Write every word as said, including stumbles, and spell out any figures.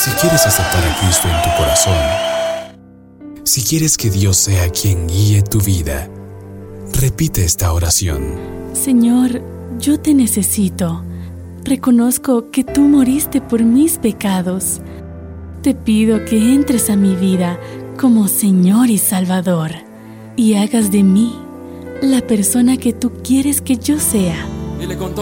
Si quieres aceptar a Cristo en tu corazón, si quieres que Dios sea quien guíe tu vida, repite esta oración. Señor, yo te necesito. Reconozco que tú moriste por mis pecados. Te pido que entres a mi vida como Señor y Salvador y hagas de mí la persona que tú quieres que yo sea. Y le contó